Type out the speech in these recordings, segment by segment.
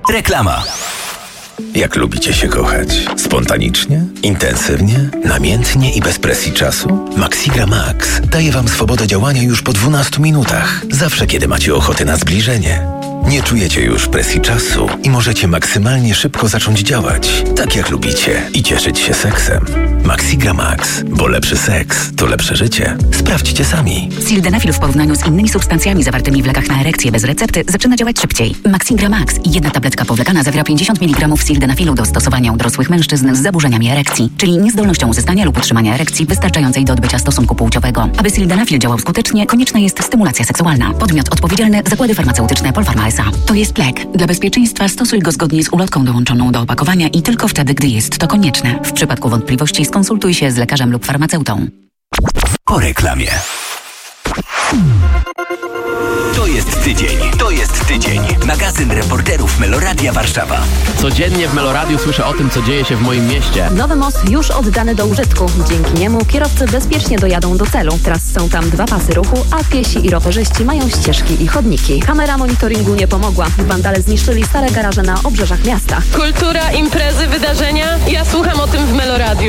Reklama. Jak lubicie się kochać? Spontanicznie? Intensywnie? Namiętnie i bez presji czasu? Maxigra Max daje Wam swobodę działania już po 12 minutach. Zawsze, kiedy macie ochotę na zbliżenie. Nie czujecie już presji czasu i możecie maksymalnie szybko zacząć działać, tak jak lubicie, i cieszyć się seksem. Maxigra Max, bo lepszy seks to lepsze życie. Sprawdźcie sami. Sildenafil w porównaniu z innymi substancjami zawartymi w lekach na erekcję bez recepty zaczyna działać szybciej. Maxigra Max i jedna tabletka powlekana zawiera 50 mg sildenafilu do stosowania u dorosłych mężczyzn z zaburzeniami erekcji, czyli niezdolnością uzyskania lub utrzymania erekcji wystarczającej do odbycia stosunku płciowego. Aby sildenafil działał skutecznie, konieczna jest stymulacja seksualna. Podmiot odpowiedzialny: Zakłady Farmaceutyczne Polpharma S.A. To jest lek. Dla bezpieczeństwa stosuj go zgodnie z ulotką dołączoną do opakowania i tylko wtedy, gdy jest to konieczne. W przypadku wątpliwości skonsultuj się z lekarzem lub farmaceutą. Po reklamie. To jest tydzień. Magazyn reporterów Meloradia Warszawa. Codziennie w Meloradiu słyszę o tym, co dzieje się w moim mieście. Nowy most już oddany do użytku. Dzięki niemu kierowcy bezpiecznie dojadą do celu. Teraz są tam 2 pasy ruchu, a piesi i rowerzyści mają ścieżki i chodniki. Kamera monitoringu nie pomogła. Wandale zniszczyli stare garaże na obrzeżach miasta. Kultura, imprezy, wydarzenia. Ja słucham o tym w Meloradiu.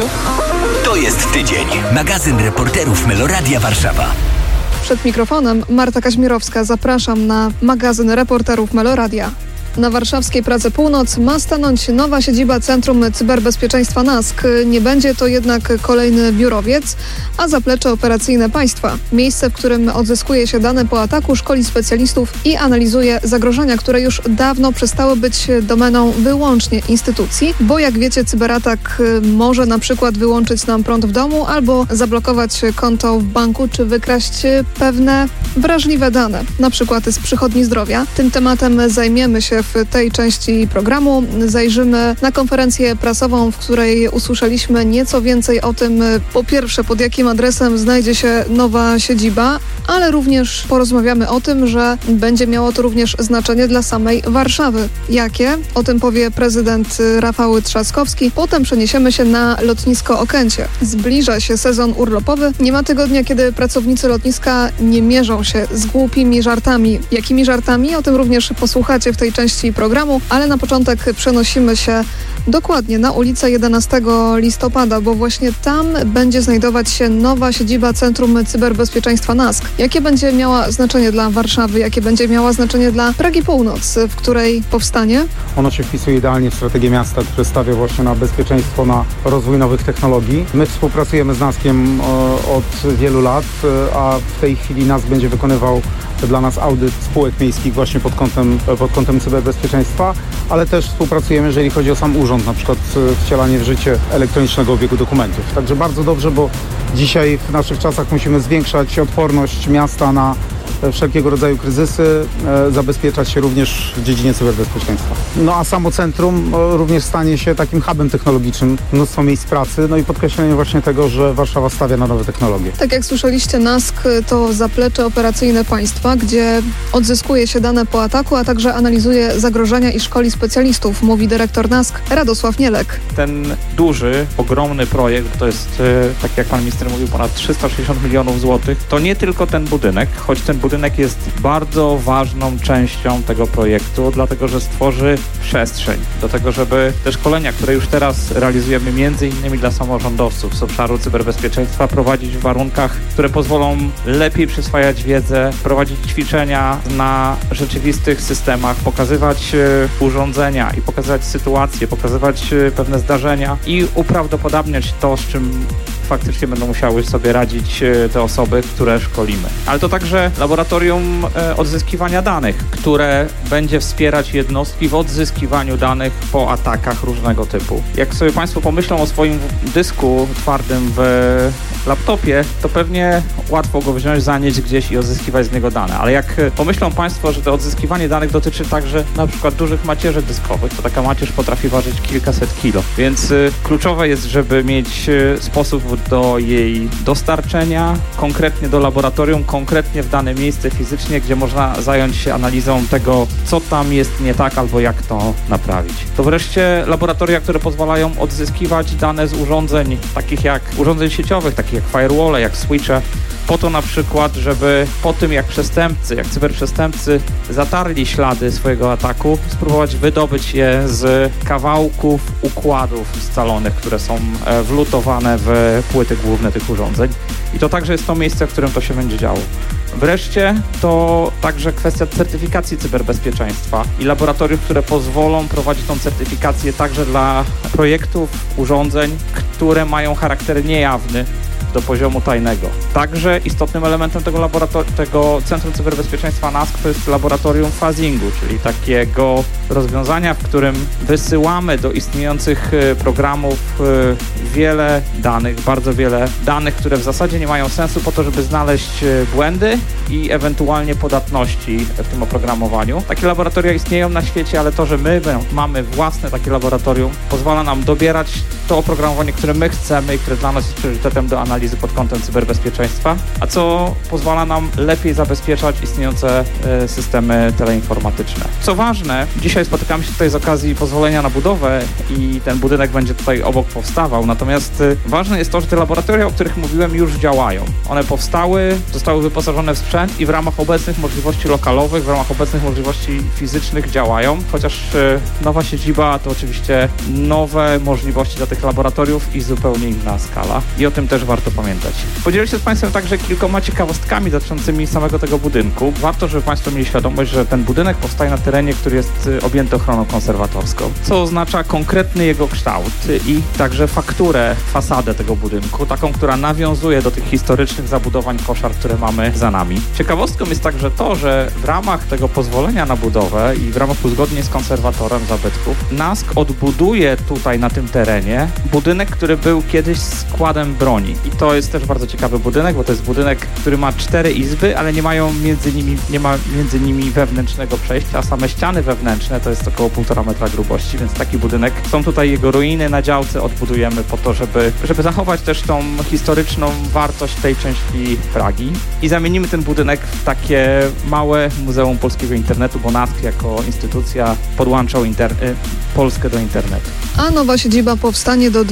To jest tydzień. Magazyn reporterów Meloradia Warszawa. Przed mikrofonem Marta Kaźmirowska. Zapraszam na magazyn reporterów Meloradia. Na warszawskiej Pradze Północ ma stanąć nowa siedziba Centrum Cyberbezpieczeństwa NASK. Nie będzie to jednak kolejny biurowiec, a zaplecze operacyjne państwa. Miejsce, w którym odzyskuje się dane po ataku, szkoli specjalistów i analizuje zagrożenia, które już dawno przestały być domeną wyłącznie instytucji, bo jak wiecie, cyberatak może na przykład wyłączyć nam prąd w domu albo zablokować konto w banku, czy wykraść pewne wrażliwe dane, na przykład z przychodni zdrowia. Tym tematem zajmiemy się w tej części programu. Zajrzymy na konferencję prasową, w której usłyszeliśmy nieco więcej o tym, po pierwsze, pod jakim adresem znajdzie się nowa siedziba, ale również porozmawiamy o tym, że będzie miało to również znaczenie dla samej Warszawy. Jakie? O tym powie prezydent Rafał Trzaskowski. Potem przeniesiemy się na lotnisko Okęcie. Zbliża się sezon urlopowy. Nie ma tygodnia, kiedy pracownicy lotniska nie mierzą się z głupimi żartami. Jakimi żartami? O tym również posłuchacie w tej części programu, ale na początek przenosimy się dokładnie na ulicę 11 listopada, bo właśnie tam będzie znajdować się nowa siedziba Centrum Cyberbezpieczeństwa NASK. Jakie będzie miała znaczenie dla Warszawy, jakie będzie miała znaczenie dla Pragi Północ, w której powstanie? Ono się wpisuje idealnie w strategię miasta, które stawia właśnie na bezpieczeństwo, na rozwój nowych technologii. My współpracujemy z NASK-iem od wielu lat, a w tej chwili NASK będzie wykonywał dla nas audyt spółek miejskich właśnie pod kątem cyberbezpieczeństwa, ale też współpracujemy, jeżeli chodzi o sam urząd, na przykład wcielanie w życie elektronicznego obiegu dokumentów. Także bardzo dobrze, bo dzisiaj w naszych czasach musimy zwiększać odporność miasta na wszelkiego rodzaju kryzysy, zabezpieczać się również w dziedzinie cyberbezpieczeństwa. No a samo centrum również stanie się takim hubem technologicznym, mnóstwo miejsc pracy, no i podkreślenie właśnie tego, że Warszawa stawia na nowe technologie. Tak jak słyszeliście, NASK to zaplecze operacyjne państwa, gdzie odzyskuje się dane po ataku, a także analizuje zagrożenia i szkoli specjalistów, mówi dyrektor NASK Radosław Nielek. Ten duży, ogromny projekt, to jest, tak jak pan minister mówił, ponad 360 milionów złotych, to nie tylko ten budynek, choć ten budynek jest bardzo ważną częścią tego projektu, dlatego że stworzy przestrzeń do tego, żeby te szkolenia, które już teraz realizujemy między innymi dla samorządowców z obszaru cyberbezpieczeństwa, prowadzić w warunkach, które pozwolą lepiej przyswajać wiedzę, prowadzić ćwiczenia na rzeczywistych systemach, pokazywać urządzenia i pokazywać sytuacje, pokazywać pewne zdarzenia i uprawdopodobniać to, z czym faktycznie będą musiały sobie radzić te osoby, które szkolimy. Ale to także laboratorium odzyskiwania danych, które będzie wspierać jednostki w odzyskiwaniu danych po atakach różnego typu. Jak sobie Państwo pomyślą o swoim dysku twardym w laptopie, to pewnie łatwo go wziąć, zanieść gdzieś i odzyskiwać z niego dane. Ale jak pomyślą Państwo, że to odzyskiwanie danych dotyczy także na przykład dużych macierzy dyskowych, to taka macierz potrafi ważyć kilkaset kilo. Więc kluczowe jest, żeby mieć sposób do jej dostarczenia, konkretnie do laboratorium, konkretnie w dane miejsce fizycznie, gdzie można zająć się analizą tego, co tam jest nie tak albo jak to naprawić. To wreszcie laboratoria, które pozwalają odzyskiwać dane z urządzeń, takich jak urządzeń sieciowych, takich jak firewall, jak switche, po to na przykład, żeby po tym jak cyberprzestępcy zatarli ślady swojego ataku, spróbować wydobyć je z kawałków układów scalonych, które są wlutowane w płyty główne tych urządzeń. I to także jest to miejsce, w którym to się będzie działo. Wreszcie to także kwestia certyfikacji cyberbezpieczeństwa i laboratoriów, które pozwolą prowadzić tą certyfikację także dla projektów, urządzeń, które mają charakter niejawny do poziomu tajnego. Także istotnym elementem tego Centrum Cyberbezpieczeństwa NASK to jest laboratorium fuzzingu, czyli takiego rozwiązania, w którym wysyłamy do istniejących programów wiele danych, bardzo wiele danych, które w zasadzie nie mają sensu po to, żeby znaleźć błędy i ewentualnie podatności w tym oprogramowaniu. Takie laboratoria istnieją na świecie, ale to, że my mamy własne takie laboratorium, pozwala nam dobierać to oprogramowanie, które my chcemy i które dla nas jest priorytetem do analizy pod kątem cyberbezpieczeństwa, a co pozwala nam lepiej zabezpieczać istniejące systemy teleinformatyczne. Co ważne, dzisiaj spotykamy się tutaj z okazji pozwolenia na budowę i ten budynek będzie tutaj obok powstawał, natomiast ważne jest to, że te laboratoria, o których mówiłem, już działają. One powstały, zostały wyposażone w sprzęt i w ramach obecnych możliwości lokalowych, w ramach obecnych możliwości fizycznych działają, chociaż nowa siedziba to oczywiście nowe możliwości dla tych laboratoriów i zupełnie inna skala. I o tym też warto pamiętać. Podzielę się z Państwem także kilkoma ciekawostkami dotyczącymi samego tego budynku. Warto, żeby Państwo mieli świadomość, że ten budynek powstaje na terenie, który jest objęty ochroną konserwatorską, co oznacza konkretny jego kształt i także fakturę, fasadę tego budynku, taką, która nawiązuje do tych historycznych zabudowań koszar, które mamy za nami. Ciekawostką jest także to, że w ramach tego pozwolenia na budowę i w ramach uzgodnień z konserwatorem zabytków NASK odbuduje tutaj na tym terenie budynek, który był kiedyś składem broni. I to jest też bardzo ciekawy budynek, bo to jest budynek, który ma 4 izby, ale nie ma między nimi wewnętrznego przejścia, a same ściany wewnętrzne to jest około 1,5 metra grubości, więc taki budynek. Są tutaj jego ruiny na działce, odbudujemy po to, żeby zachować też tą historyczną wartość tej części Pragi i zamienimy ten budynek w takie małe Muzeum Polskiego Internetu, bo NASK jako instytucja podłączał Polskę do internetu. A nowa siedziba powstanie do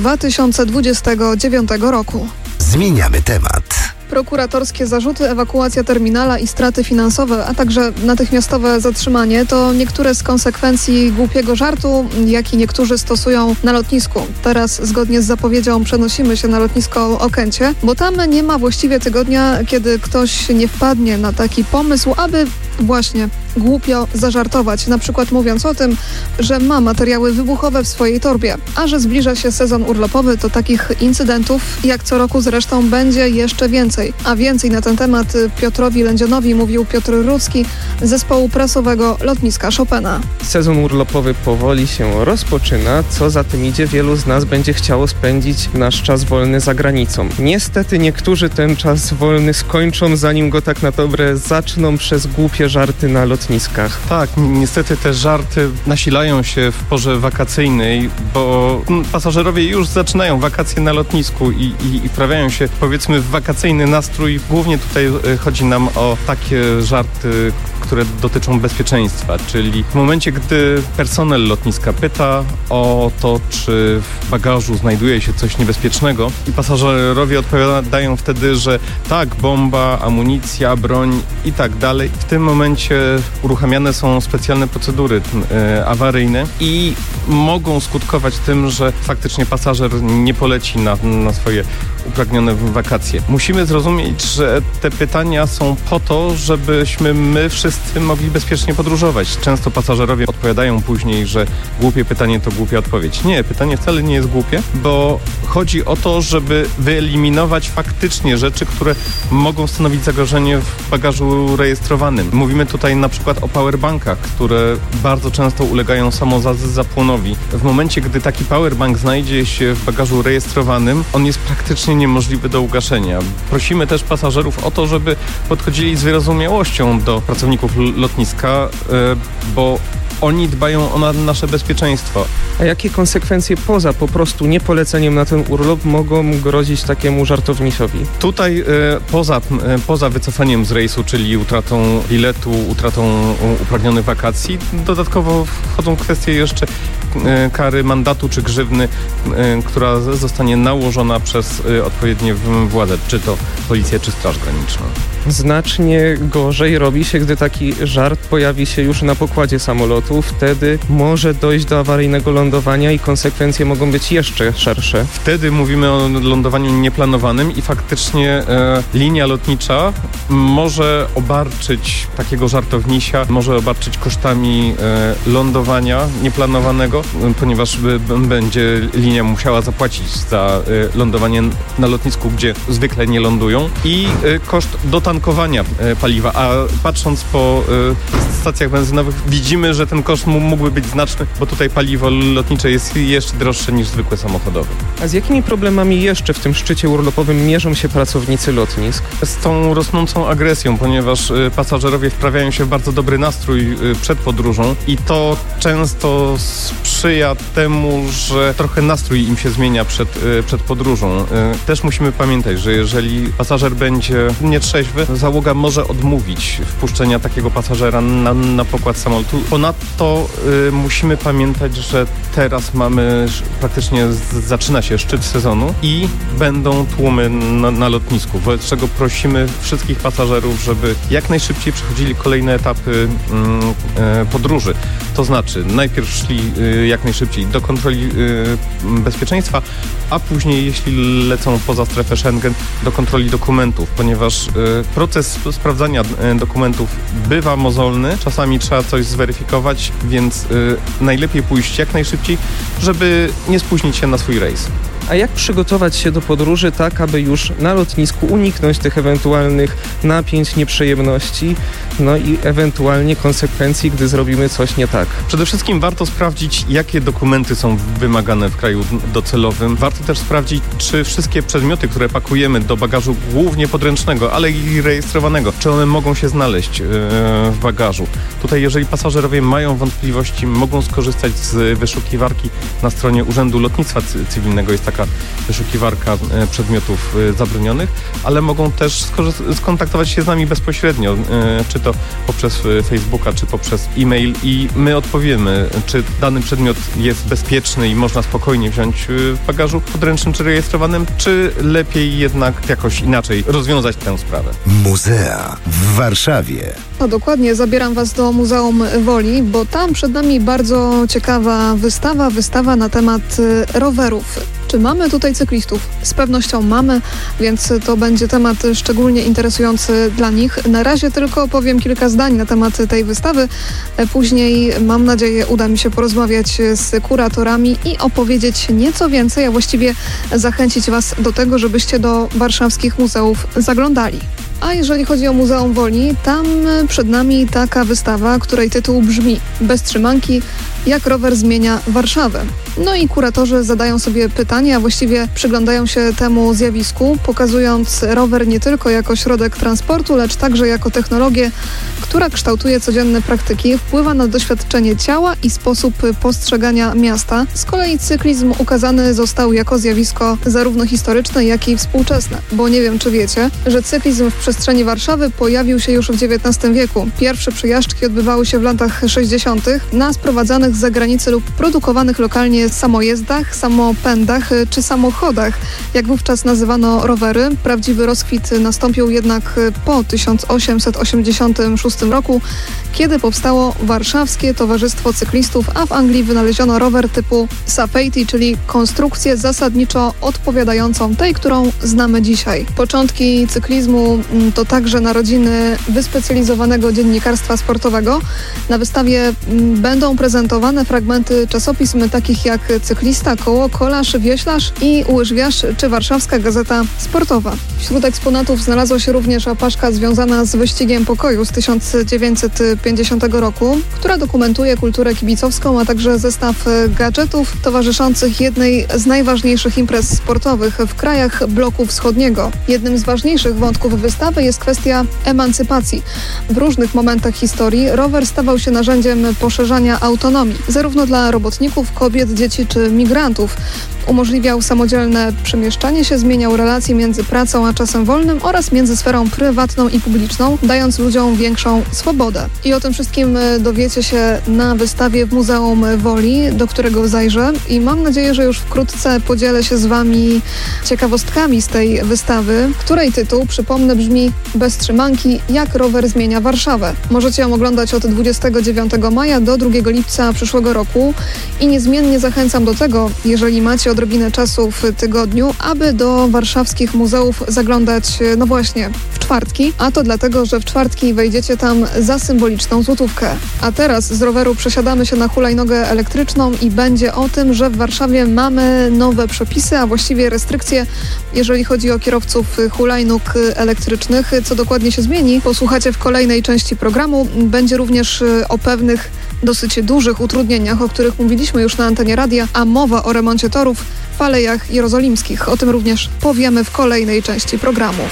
2029 roku. Zmieniamy temat. Prokuratorskie zarzuty, ewakuacja terminala i straty finansowe, a także natychmiastowe zatrzymanie to niektóre z konsekwencji głupiego żartu, jaki niektórzy stosują na lotnisku. Teraz zgodnie z zapowiedzią przenosimy się na lotnisko Okęcie, bo tam nie ma właściwie tygodnia, kiedy ktoś nie wpadnie na taki pomysł, aby właśnie głupio zażartować, na przykład mówiąc o tym, że ma materiały wybuchowe w swojej torbie, a że zbliża się sezon urlopowy, to takich incydentów, jak co roku zresztą, będzie jeszcze więcej. A więcej na ten temat Piotrowi Lędzionowi mówił Piotr Rudzki z zespołu prasowego lotniska Chopina. Sezon urlopowy powoli się rozpoczyna, co za tym idzie, wielu z nas będzie chciało spędzić nasz czas wolny za granicą. Niestety niektórzy ten czas wolny skończą, zanim go tak na dobre zaczną przez głupie żarty na lotniskach. Tak, niestety te żarty nasilają się w porze wakacyjnej, bo pasażerowie już zaczynają wakacje na lotnisku i wprawiają się, powiedzmy, w wakacyjny nastrój. Głównie tutaj chodzi nam o takie żarty, które dotyczą bezpieczeństwa, czyli w momencie, gdy personel lotniska pyta o to, czy w bagażu znajduje się coś niebezpiecznego i pasażerowie odpowiadają wtedy, że tak, bomba, amunicja, broń i tak dalej. W tym momencie uruchamiane są specjalne procedury awaryjne i mogą skutkować tym, że faktycznie pasażer nie poleci na swoje upragnione wakacje. Musimy zrozumieć, że te pytania są po to, żebyśmy my wszyscy mogli bezpiecznie podróżować. Często pasażerowie odpowiadają później, że głupie pytanie to głupia odpowiedź. Nie, pytanie wcale nie jest głupie, bo chodzi o to, żeby wyeliminować faktycznie rzeczy, które mogą stanowić zagrożenie w bagażu rejestrowanym. Mówimy tutaj na przykład o powerbankach, które bardzo często ulegają samozapłonowi. W momencie, gdy taki powerbank znajdzie się w bagażu rejestrowanym, on jest praktycznie niemożliwy do ugaszenia. Prosimy też pasażerów o to, żeby podchodzili z wyrozumiałością do pracowników lotniska, bo oni dbają o nasze bezpieczeństwo. A jakie konsekwencje poza po prostu niepoleceniem na ten urlop mogą grozić takiemu żartownisowi? Tutaj poza wycofaniem z rejsu, czyli utratą biletu, utratą upragnionych wakacji, dodatkowo wchodzą kwestie jeszcze kary mandatu czy grzywny, która zostanie nałożona przez odpowiednie władze, czy to policję, czy Straż Graniczną. Znacznie gorzej robi się, gdy taki żart pojawi się już na pokładzie samolotu. Wtedy może dojść do awaryjnego lądowania i konsekwencje mogą być jeszcze szersze. Wtedy mówimy o lądowaniu nieplanowanym i faktycznie linia lotnicza może obarczyć takiego żartownisia, może obarczyć kosztami lądowania nieplanowanego, ponieważ będzie linia musiała zapłacić za lądowanie na lotnisku, gdzie zwykle nie lądują, i koszt dotankowania paliwa, a patrząc po stacjach benzynowych widzimy, że ten koszt mógłby być znaczny, bo tutaj paliwo lotnicze jest jeszcze droższe niż zwykłe samochodowe. A z jakimi problemami jeszcze w tym szczycie urlopowym mierzą się pracownicy lotnisk? Z tą rosnącą agresją, ponieważ pasażerowie wprawiają się w bardzo dobry nastrój przed podróżą i to często sprzyja temu, że trochę nastrój im się zmienia przed podróżą. Też musimy pamiętać, że jeżeli pasażer będzie nietrzeźwy, załoga może odmówić wpuszczenia takiego pasażera na pokład samolotu. Ponadto musimy pamiętać, że teraz praktycznie zaczyna się szczyt sezonu i będą tłumy na lotnisku, wobec czego prosimy wszystkich pasażerów, żeby jak najszybciej przechodzili kolejne etapy podróży. To znaczy najpierw szli jak najszybciej do kontroli bezpieczeństwa, a później, jeśli lecą poza strefę Schengen, do kontroli dokumentów, ponieważ proces sprawdzania dokumentów bywa mozolny, czasami trzeba coś zweryfikować, więc najlepiej pójść jak najszybciej, żeby nie spóźnić się na swój rejs. A jak przygotować się do podróży tak, aby już na lotnisku uniknąć tych ewentualnych napięć, nieprzyjemności, no i ewentualnie konsekwencji, gdy zrobimy coś nie tak? Przede wszystkim warto sprawdzić, jakie dokumenty są wymagane w kraju docelowym. Warto też sprawdzić, czy wszystkie przedmioty, które pakujemy do bagażu głównie podręcznego, ale i rejestrowanego, czy one mogą się znaleźć w bagażu. Tutaj, jeżeli pasażerowie mają wątpliwości, mogą skorzystać z wyszukiwarki na stronie Urzędu Lotnictwa Cywilnego. Jest taka wyszukiwarka przedmiotów zabronionych, ale mogą też skontaktować się z nami bezpośrednio, czy to poprzez Facebooka, czy poprzez e-mail, i my odpowiemy, czy dany przedmiot jest bezpieczny i można spokojnie wziąć w bagażu podręcznym czy rejestrowanym, czy lepiej jednak jakoś inaczej rozwiązać tę sprawę. Muzea w Warszawie. No dokładnie, zabieram Was do Muzeum Woli, bo tam przed nami bardzo ciekawa wystawa na temat rowerów. Czy mamy tutaj cyklistów? Z pewnością mamy, więc to będzie temat szczególnie interesujący dla nich. Na razie tylko powiem kilka zdań na temat tej wystawy. Później, mam nadzieję, uda mi się porozmawiać z kuratorami i opowiedzieć nieco więcej, a właściwie zachęcić Was do tego, żebyście do warszawskich muzeów zaglądali. A jeżeli chodzi o Muzeum Woli, tam przed nami taka wystawa, której tytuł brzmi Bez trzymanki, jak rower zmienia Warszawę. No i kuratorzy zadają sobie pytania, a właściwie przyglądają się temu zjawisku, pokazując rower nie tylko jako środek transportu, lecz także jako technologię, która kształtuje codzienne praktyki, wpływa na doświadczenie ciała i sposób postrzegania miasta. Z kolei cyklizm ukazany został jako zjawisko zarówno historyczne, jak i współczesne. Bo nie wiem, czy wiecie, że cyklizm w przestrzeni Warszawy pojawił się już w XIX wieku. Pierwsze przejażdżki odbywały się w latach 60. na sprowadzanych z zagranicy lub produkowanych lokalnie samojezdach, samopędach czy samochodach, jak wówczas nazywano rowery. Prawdziwy rozkwit nastąpił jednak po 1886 roku, kiedy powstało Warszawskie Towarzystwo Cyklistów, a w Anglii wynaleziono rower typu Safety, czyli konstrukcję zasadniczo odpowiadającą tej, którą znamy dzisiaj. Początki cyklizmu to także narodziny wyspecjalizowanego dziennikarstwa sportowego. Na wystawie będą prezentowane fragmenty czasopism takich jak Cyklista, Koło, Kolarz, Wioślarz i Łyżwiarz czy Warszawska Gazeta Sportowa. Wśród eksponatów znalazła się również apaszka związana z wyścigiem pokoju z 1950 roku, która dokumentuje kulturę kibicowską, a także zestaw gadżetów towarzyszących jednej z najważniejszych imprez sportowych w krajach bloku wschodniego. Jednym z ważniejszych wątków wystawy jest kwestia emancypacji. W różnych momentach historii rower stawał się narzędziem poszerzania autonomii, zarówno dla robotników, kobiet, dzieci czy migrantów. Umożliwiał samodzielne przemieszczanie się, zmieniał relacje między pracą a czasem wolnym oraz między sferą prywatną i publiczną, dając ludziom większą swobodę. I I o tym wszystkim dowiecie się na wystawie w Muzeum Woli, do którego zajrzę. I mam nadzieję, że już wkrótce podzielę się z Wami ciekawostkami z tej wystawy, której tytuł, przypomnę, brzmi Bez trzymanki, jak rower zmienia Warszawę. Możecie ją oglądać od 29 maja do 2 lipca przyszłego roku i niezmiennie zachęcam do tego, jeżeli macie odrobinę czasu w tygodniu, aby do warszawskich muzeów zaglądać, no właśnie, w czwartki, a to dlatego, że w czwartki wejdziecie tam za symboliczną złotówkę. A teraz z roweru przesiadamy się na hulajnogę elektryczną i będzie o tym, że w Warszawie mamy nowe przepisy, a właściwie restrykcje, jeżeli chodzi o kierowców hulajnóg elektrycznych. Co dokładnie się zmieni, posłuchacie w kolejnej części programu. Będzie również o pewnych dosyć dużych utrudnieniach, o których mówiliśmy już na antenie radia, a mowa o remoncie torów w Alejach Jerozolimskich. O tym również powiemy w kolejnej części programu.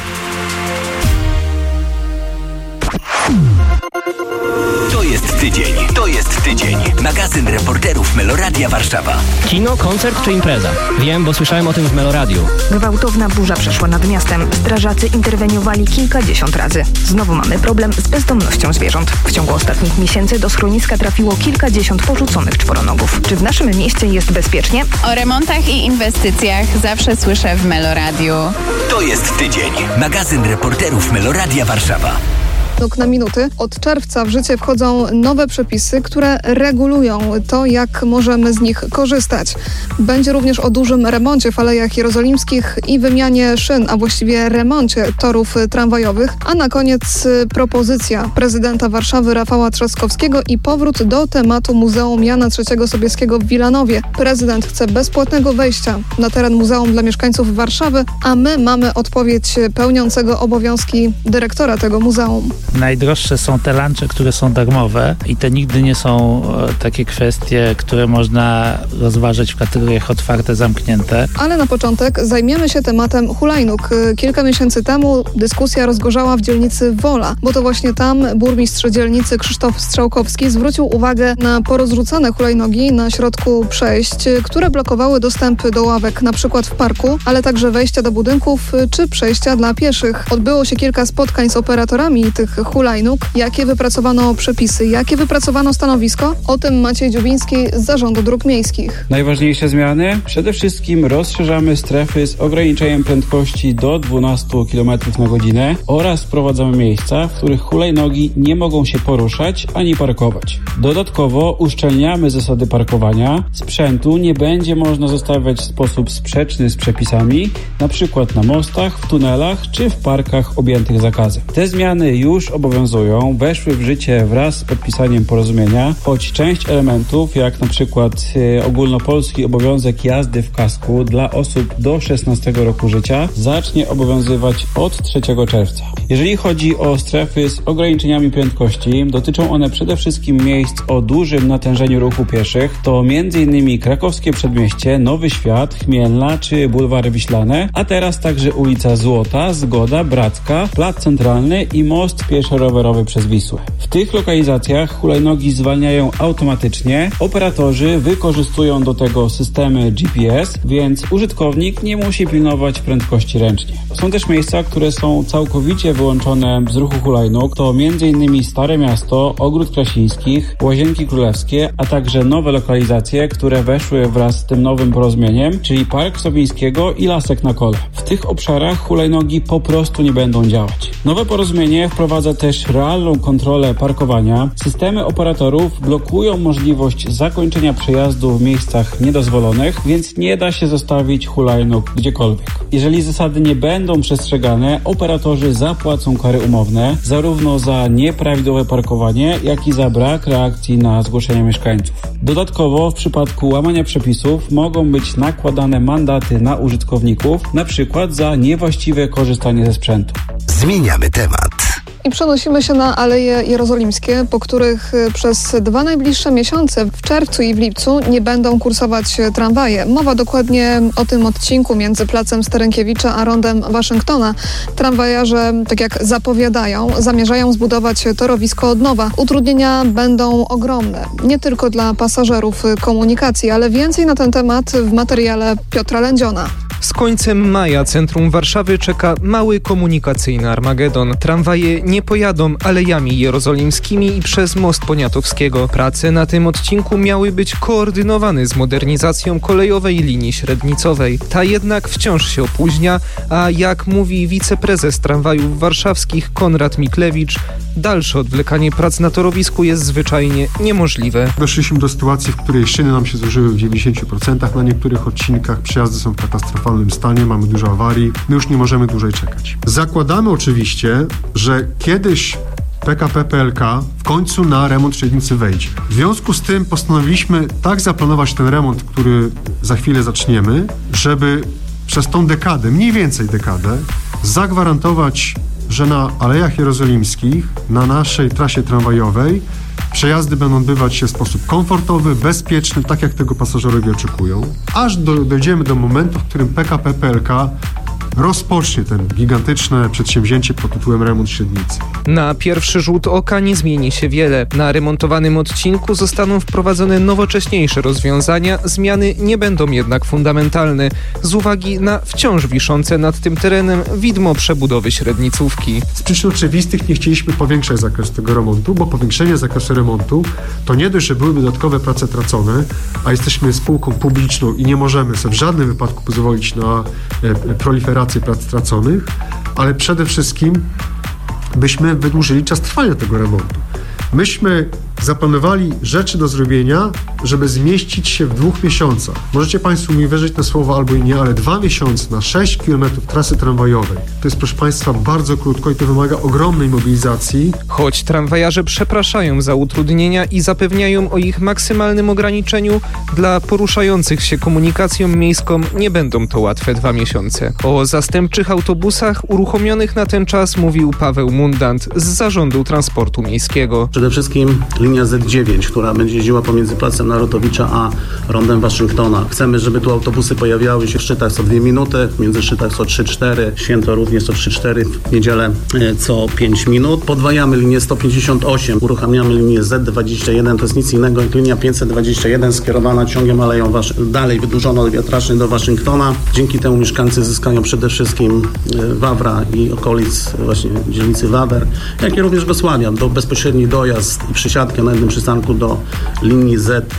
To jest tydzień. Magazyn reporterów Meloradia Warszawa. Kino, koncert czy impreza? Wiem, bo słyszałem o tym w Meloradiu. Gwałtowna burza przeszła nad miastem. Strażacy interweniowali kilkadziesiąt razy. Znowu mamy problem z bezdomnością zwierząt. W ciągu ostatnich miesięcy do schroniska trafiło kilkadziesiąt porzuconych czworonogów. Czy w naszym mieście jest bezpiecznie? O remontach i inwestycjach zawsze słyszę w Meloradiu. To jest tydzień. Magazyn reporterów Meloradia Warszawa. Na minuty. Od czerwca w życie wchodzą nowe przepisy, które regulują to, jak możemy z nich korzystać. Będzie również o dużym remoncie w Alejach Jerozolimskich i wymianie szyn, a właściwie remoncie torów tramwajowych. A na koniec propozycja prezydenta Warszawy Rafała Trzaskowskiego i powrót do tematu Muzeum Jana III Sobieskiego w Wilanowie. Prezydent chce bezpłatnego wejścia na teren muzeum dla mieszkańców Warszawy, a my mamy odpowiedź pełniącego obowiązki dyrektora tego muzeum. Najdroższe są te lunche, które są darmowe i to nigdy nie są takie kwestie, które można rozważyć w kategoriach otwarte, zamknięte. Ale na początek zajmiemy się tematem hulajnóg. Kilka miesięcy temu dyskusja rozgorzała w dzielnicy Wola, bo to właśnie tam burmistrz dzielnicy Krzysztof Strzałkowski zwrócił uwagę na porozrzucane hulajnogi na środku przejść, które blokowały dostęp do ławek, na przykład w parku, ale także wejścia do budynków czy przejścia dla pieszych. Odbyło się kilka spotkań z operatorami tych hulajnóg. Jakie wypracowano przepisy, jakie wypracowano stanowisko? O tym Maciej Dziubiński z Zarządu Dróg Miejskich. Najważniejsze zmiany? Przede wszystkim rozszerzamy strefy z ograniczeniem prędkości do 12 km na godzinę oraz wprowadzamy miejsca, w których hulajnogi nie mogą się poruszać ani parkować. Dodatkowo uszczelniamy zasady parkowania. Sprzętu nie będzie można zostawiać w sposób sprzeczny z przepisami, na przykład na mostach, w tunelach czy w parkach objętych zakazem. Te zmiany już obowiązują, weszły w życie wraz z podpisaniem porozumienia, choć część elementów, jak na przykład ogólnopolski obowiązek jazdy w kasku dla osób do 16 roku życia, zacznie obowiązywać od 3 czerwca. Jeżeli chodzi o strefy z ograniczeniami prędkości, dotyczą one przede wszystkim miejsc o dużym natężeniu ruchu pieszych, to m.in. Krakowskie Przedmieście, Nowy Świat, Chmielna czy Bulwary Wiślane, a teraz także ulica Złota, Zgoda, Bracka, Plac Centralny i most pieszo-rowerowy przez Wisłę. W tych lokalizacjach hulajnogi zwalniają automatycznie. Operatorzy wykorzystują do tego systemy GPS, więc użytkownik nie musi pilnować prędkości ręcznie. Są też miejsca, które są całkowicie wyłączone z ruchu hulajnóg. To m.in. Stare Miasto, Ogród Krasińskich, Łazienki Królewskie, a także nowe lokalizacje, które weszły wraz z tym nowym porozumieniem, czyli Park Sowińskiego i Lasek na Kole. W tych obszarach hulajnogi po prostu nie będą działać. Nowe porozumienie wprowadza też realną kontrolę parkowania. Systemy operatorów blokują możliwość zakończenia przejazdu w miejscach niedozwolonych, więc nie da się zostawić hulajnóg gdziekolwiek. Jeżeli zasady nie będą przestrzegane, operatorzy zapłacą kary umowne, zarówno za nieprawidłowe parkowanie, jak i za brak reakcji na zgłoszenia mieszkańców. Dodatkowo w przypadku łamania przepisów mogą być nakładane mandaty na użytkowników, na przykład za niewłaściwe korzystanie ze sprzętu. Zmieniamy temat. I przenosimy się na Aleje Jerozolimskie, po których przez 2 najbliższe miesiące, w czerwcu i w lipcu, nie będą kursować tramwaje. Mowa dokładnie o tym odcinku między Placem Sterynkiewicza a Rondem Waszyngtona. Tramwajarze, tak jak zapowiadają, zamierzają zbudować torowisko od nowa. Utrudnienia będą ogromne, nie tylko dla pasażerów komunikacji, ale więcej na ten temat w materiale Piotra Lędziona. Z końcem maja centrum Warszawy czeka mały komunikacyjny armagedon. Tramwaje nie pojadą Alejami Jerozolimskimi i przez Most Poniatowskiego. Prace na tym odcinku miały być koordynowane z modernizacją kolejowej linii średnicowej. Ta jednak wciąż się opóźnia, a jak mówi wiceprezes tramwajów warszawskich Konrad Miklewicz, dalsze odwlekanie prac na torowisku jest zwyczajnie niemożliwe. Doszliśmy do sytuacji, w której szyny nam się zużyły w 90%. Na niektórych odcinkach przejazdy są w katastrofalnym stanie, mamy dużo awarii. My już nie możemy dłużej czekać. Zakładamy oczywiście, że kiedyś PKP PLK w końcu na remont średnicy wejdzie. W związku z tym postanowiliśmy tak zaplanować ten remont, który za chwilę zaczniemy, żeby przez tą dekadę, mniej więcej dekadę, zagwarantować, że na Alejach Jerozolimskich, na naszej trasie tramwajowej przejazdy będą odbywać się w sposób komfortowy, bezpieczny, tak jak tego pasażerowie oczekują, aż dojdziemy do momentu, w którym PKP PLK rozpocznie ten gigantyczne przedsięwzięcie pod tytułem remont średnicy. Na pierwszy rzut oka nie zmieni się wiele. Na remontowanym odcinku zostaną wprowadzone nowocześniejsze rozwiązania, zmiany nie będą jednak fundamentalne z uwagi na wciąż wiszące nad tym terenem widmo przebudowy średnicówki. Z przyczyn oczywistych nie chcieliśmy powiększać zakresu tego remontu, bo powiększenie zakresu remontu to nie dość, że byłyby dodatkowe prace tracone, a jesteśmy spółką publiczną i nie możemy sobie w żadnym wypadku pozwolić na proliferację prac straconych, ale przede wszystkim byśmy wydłużyli czas trwania tego remontu. Myśmy zaplanowali rzeczy do zrobienia, żeby zmieścić się w 2 miesiącach. Możecie Państwo mi wierzyć na słowo albo i nie, ale 2 miesiące na 6 km trasy tramwajowej to jest, proszę Państwa, bardzo krótko i to wymaga ogromnej mobilizacji. Choć tramwajarze przepraszają za utrudnienia i zapewniają o ich maksymalnym ograniczeniu, dla poruszających się komunikacją miejską nie będą to łatwe 2 miesiące. O zastępczych autobusach uruchomionych na ten czas mówił Paweł Mundant z Zarządu Transportu Miejskiego. Przede wszystkim linia Z9, która będzie jeździła pomiędzy Placem Narutowicza a Rondem Waszyngtona. Chcemy, żeby tu autobusy pojawiały się w szczytach co 2 minuty, w międzyszczytach co 3-4, święto również co 3-4, w niedzielę co 5 minut. Podwajamy linię 158, uruchamiamy linię Z21, to jest nic innego jak linia 521 skierowana ciągiem Aleją dalej wydłużona od Wiatracznej do Waszyngtona. Dzięki temu mieszkańcy zyskają przede wszystkim Wawra i okolic właśnie dzielnicy Wawer, jak i również Gosławia. To bezpośredni dojazd i przysiadkę na jednym przystanku do linii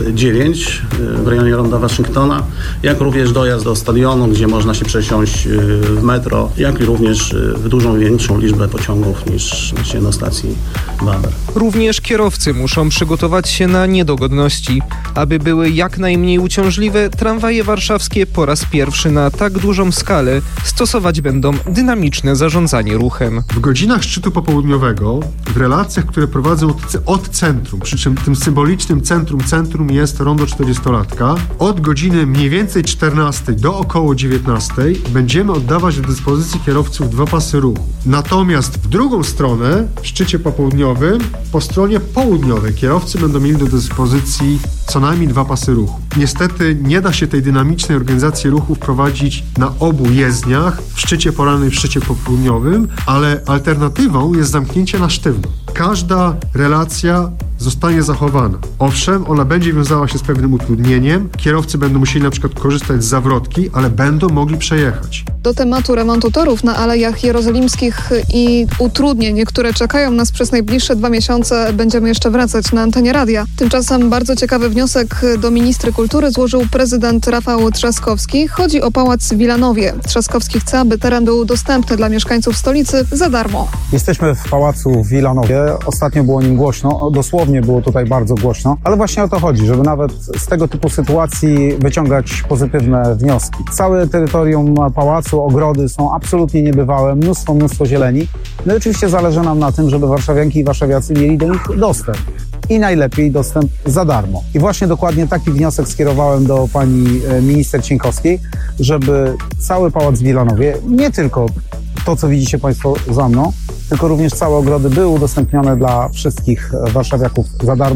Z9 w rejonie Ronda Waszyngtona, jak również dojazd do stadionu, gdzie można się przesiąść w metro, jak i również w dużą większą liczbę pociągów niż na stacji Wawer. Również kierowcy muszą przygotować się na niedogodności. Aby były jak najmniej uciążliwe, tramwaje warszawskie po raz pierwszy na tak dużą skalę stosować będą dynamiczne zarządzanie ruchem. W godzinach szczytu popołudniowego, w relacjach, które prowadzą od centrum, przy czym tym symbolicznym centrum jest rondo 40-latka, od godziny mniej więcej 14 do około 19 będziemy oddawać do dyspozycji kierowców 2 pasy ruchu. Natomiast w drugą stronę, w szczycie popołudniowym, po stronie południowej kierowcy będą mieli do dyspozycji co najmniej 2 pasy ruchu. Niestety nie da się tej dynamicznej organizacji ruchu wprowadzić na obu jezdniach, w szczycie porannym i w szczycie popołudniowym, ale alternatywą jest zamknięcie na sztywno. Każda relacja zostanie zachowana. Owszem, ona będzie wiązała się z pewnym utrudnieniem. Kierowcy będą musieli na przykład korzystać z zawrotki, ale będą mogli przejechać. Do tematu remontu torów na Alejach Jerozolimskich i utrudnień, które czekają nas przez najbliższe 2 miesiące, będziemy jeszcze wracać na antenie radia. Tymczasem bardzo ciekawy wniosek do ministry kultury złożył prezydent Rafał Trzaskowski. Chodzi o pałac w Wilanowie. Trzaskowski chce, aby teren był dostępny dla mieszkańców stolicy za darmo. Jesteśmy w pałacu w Wilanowie. Ostatnio było o nim głośno. Dosłownie było tutaj bardzo głośno. Ale właśnie o to chodzi, żeby nawet z tego typu sytuacji wyciągać pozytywne wnioski. Całe terytorium pałacu, ogrody są absolutnie niebywałe. Mnóstwo zieleni. No i oczywiście zależy nam na tym, żeby warszawianki i warszawiacy mieli do nich dostęp. I najlepiej dostęp za darmo. I właśnie dokładnie taki wniosek skierowałem do pani minister Cienkowskiej, żeby cały pałac w Wilanowie, nie tylko to, co widzicie Państwo za mną, tylko również całe ogrody były udostępnione dla wszystkich warszawiaków za darmo.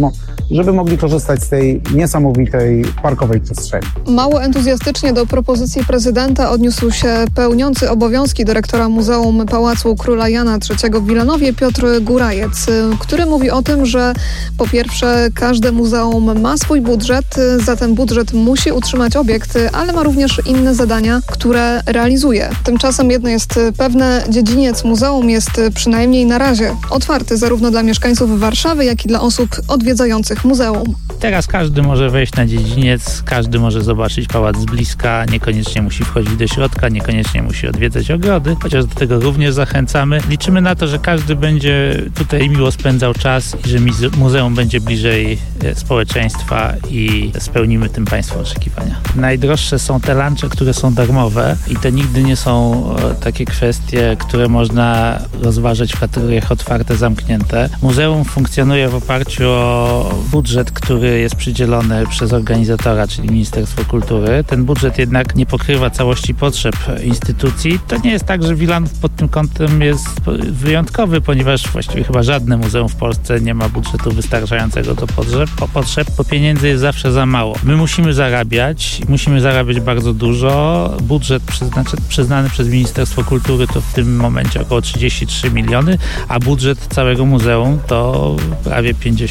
żeby mogli korzystać z tej niesamowitej parkowej przestrzeni. Mało entuzjastycznie do propozycji prezydenta odniósł się pełniący obowiązki dyrektora Muzeum Pałacu Króla Jana III w Wilanowie Piotr Górajec, który mówi o tym, że po pierwsze każde muzeum ma swój budżet, za ten budżet musi utrzymać obiekt, ale ma również inne zadania, które realizuje. Tymczasem jedno jest pewne, dziedziniec muzeum jest przynajmniej na razie otwarty zarówno dla mieszkańców Warszawy, jak i dla osób odwiedzających muzeum. Teraz każdy może wejść na dziedziniec, każdy może zobaczyć pałac z bliska, niekoniecznie musi wchodzić do środka, niekoniecznie musi odwiedzać ogrody, chociaż do tego również zachęcamy. Liczymy na to, że każdy będzie tutaj miło spędzał czas i że muzeum będzie bliżej społeczeństwa i spełnimy tym Państwa oczekiwania. Najdroższe są te lunche, które są darmowe i to nigdy nie są takie kwestie, które można rozważać w kategoriach otwarte, zamknięte. Muzeum funkcjonuje w oparciu o budżet, który jest przydzielony przez organizatora, czyli Ministerstwo Kultury. Ten budżet jednak nie pokrywa całości potrzeb instytucji. To nie jest tak, że Wilanów pod tym kątem jest wyjątkowy, ponieważ właściwie chyba żadne muzeum w Polsce nie ma budżetu wystarczającego do potrzeb, bo pieniędzy jest zawsze za mało. My musimy zarabiać bardzo dużo. Budżet przyznany przez Ministerstwo Kultury to w tym momencie około 33 miliony, a budżet całego muzeum to prawie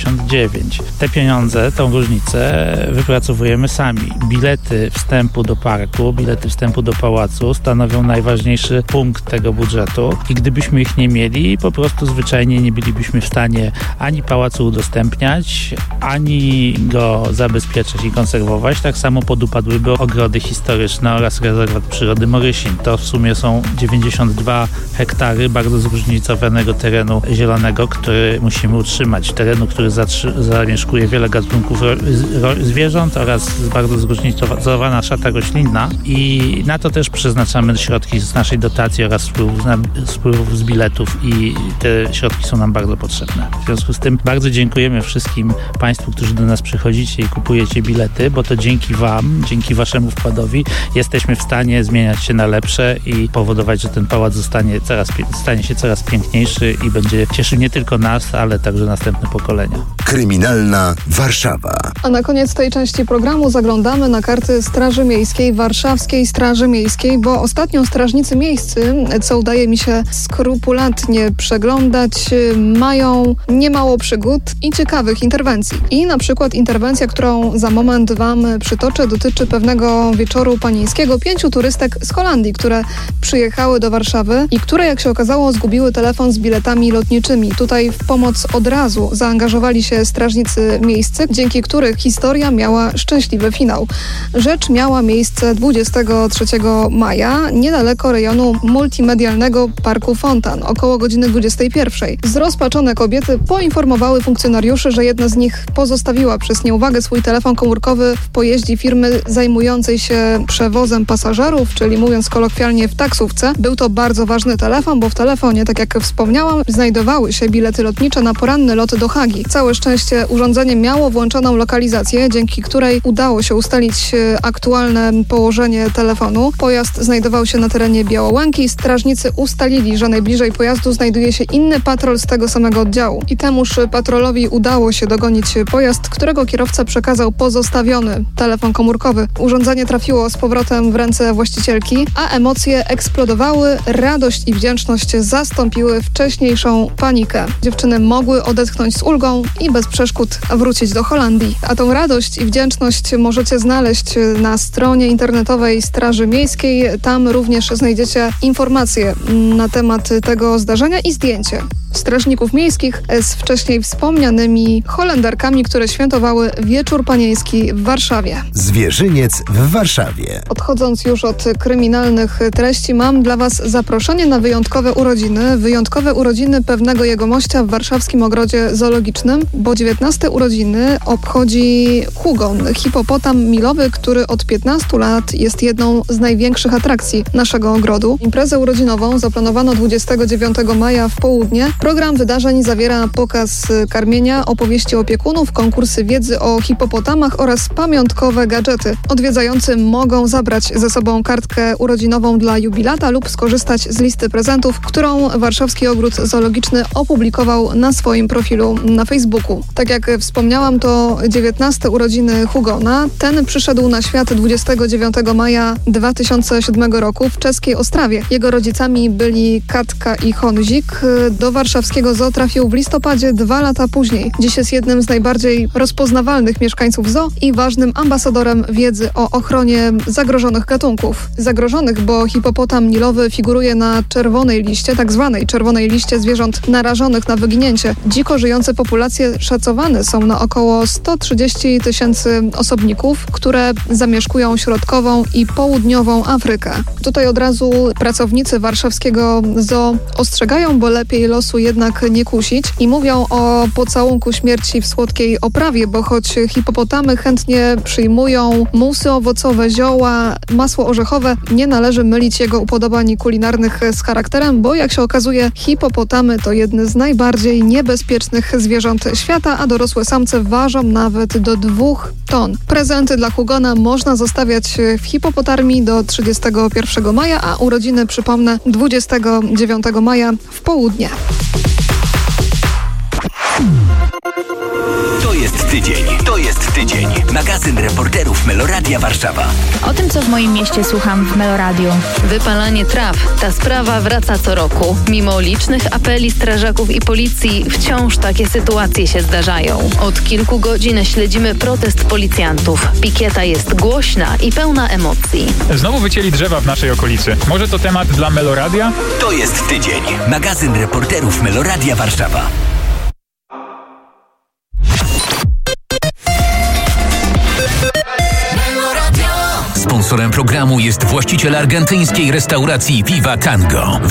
59. Te pieniądze, tą różnicę wypracowujemy sami. Bilety wstępu do parku, bilety wstępu do pałacu stanowią najważniejszy punkt tego budżetu i gdybyśmy ich nie mieli, po prostu zwyczajnie nie bylibyśmy w stanie ani pałacu udostępniać, ani go zabezpieczać i konserwować. Tak samo podupadłyby ogrody historyczne oraz rezerwat przyrody Morysin. To w sumie są 92 hektary bardzo zróżnicowanego terenu zielonego, który musimy utrzymać. Terenu, który zamieszkuje wiele gatunków zwierząt oraz bardzo zróżnicowana szata roślinna i na to też przeznaczamy środki z naszej dotacji oraz wpływów z biletów i te środki są nam bardzo potrzebne. W związku z tym bardzo dziękujemy wszystkim Państwu, którzy do nas przychodzicie i kupujecie bilety, bo to dzięki Wam, dzięki Waszemu wkładowi jesteśmy w stanie zmieniać się na lepsze i powodować, że ten pałac stanie się coraz piękniejszy i będzie cieszył nie tylko nas, ale także następne pokolenia. Kryminalna Warszawa. A na koniec tej części programu zaglądamy na karty Straży Miejskiej, Warszawskiej Straży Miejskiej, bo ostatnio strażnicy miejscy, co udaje mi się skrupulatnie przeglądać, mają niemało przygód i ciekawych interwencji. I na przykład interwencja, którą za moment Wam przytoczę, dotyczy pewnego wieczoru panieńskiego 5 turystek z Holandii, które przyjechały do Warszawy i które, jak się okazało, zgubiły telefon z biletami lotniczymi. Tutaj w pomoc od razu zaangażowali się strażnicy miejscy, dzięki których historia miała szczęśliwy finał. Rzecz miała miejsce 23 maja, niedaleko rejonu multimedialnego Parku Fontan, około godziny 21. Zrozpaczone kobiety poinformowały funkcjonariuszy, że jedna z nich pozostawiła przez nieuwagę swój telefon komórkowy w pojeździe firmy zajmującej się przewozem pasażerów, czyli mówiąc kolokwialnie w taksówce. Był to bardzo ważny telefon, bo w telefonie, tak jak wspomniałam, znajdowały się bilety lotnicze na poranny lot do Hagi. Całe szczęście urządzenie miało włączoną lokalizację, dzięki której udało się ustalić aktualne położenie telefonu. Pojazd znajdował się na terenie Białołęki. Strażnicy ustalili, że najbliżej pojazdu znajduje się inny patrol z tego samego oddziału. I temuż patrolowi udało się dogonić pojazd, którego kierowca przekazał pozostawiony telefon komórkowy. Urządzenie trafiło z powrotem w ręce właścicielki, a emocje eksplodowały, radość i wdzięczność zastąpiły wcześniejszą panikę. Dziewczyny mogły odetchnąć z ulgą i bez przeszkód wrócić do Holandii. A tą radość i wdzięczność możecie znaleźć na stronie internetowej Straży Miejskiej. Tam również znajdziecie informacje na temat tego zdarzenia i zdjęcie strażników miejskich z wcześniej wspomnianymi Holenderkami, które świętowały Wieczór Panieński w Warszawie. Zwierzyniec w Warszawie. Odchodząc już od kryminalnych treści, mam dla Was zaproszenie na wyjątkowe urodziny. Wyjątkowe urodziny pewnego jegomościa w warszawskim ogrodzie zoologicznym, bo 19 urodziny obchodzi Hugon, hipopotam milowy, który od 15 lat jest jedną z największych atrakcji naszego ogrodu. Imprezę urodzinową zaplanowano 29 maja w południe. Program wydarzeń zawiera pokaz karmienia, opowieści opiekunów, konkursy wiedzy o hipopotamach oraz pamiątkowe gadżety. Odwiedzający mogą zabrać ze sobą kartkę urodzinową dla jubilata lub skorzystać z listy prezentów, którą Warszawski Ogród Zoologiczny opublikował na swoim profilu na Facebooku. Tak jak wspomniałam, to 19 urodziny Hugona. Ten przyszedł na świat 29 maja 2007 roku w czeskiej Ostrawie. Jego rodzicami byli Katka i Honzik. Do warszawskiego zoo trafił w listopadzie 2 lata później. Dziś jest jednym z najbardziej rozpoznawalnych mieszkańców zoo i ważnym ambasadorem wiedzy o ochronie zagrożonych gatunków. Zagrożonych, bo hipopotam nilowy figuruje na czerwonej liście, tak zwanej czerwonej liście zwierząt narażonych na wyginięcie. Dziko żyjące populacje szacowane są na około 130 000 osobników, które zamieszkują środkową i południową Afrykę. Tutaj od razu pracownicy warszawskiego zoo ostrzegają, bo lepiej losu jednak nie kusić i mówią o pocałunku śmierci w słodkiej oprawie, bo choć hipopotamy chętnie przyjmują musy owocowe, zioła, masło orzechowe, nie należy mylić jego upodobań kulinarnych z charakterem, bo jak się okazuje, hipopotamy to jedne z najbardziej niebezpiecznych zwierząt świata, a dorosłe samce ważą nawet do 2 ton. Prezenty dla Hugona można zostawiać w hipopotarmii do 31 maja, a urodziny, przypomnę, 29 maja w południe. To jest tydzień. Magazyn reporterów Meloradia Warszawa. O tym, co w moim mieście słucham w Meloradiu. Wypalanie traw. Ta sprawa wraca co roku. Mimo licznych apeli strażaków i policji, wciąż takie sytuacje się zdarzają. Od kilku godzin śledzimy protest policjantów. Pikieta jest głośna i pełna emocji. Znowu wycięli drzewa w naszej okolicy. Może to temat dla Meloradia? To jest tydzień. Magazyn reporterów Meloradia Warszawa. Sponsorem programu jest właściciel argentyńskiej restauracji Viva Tango.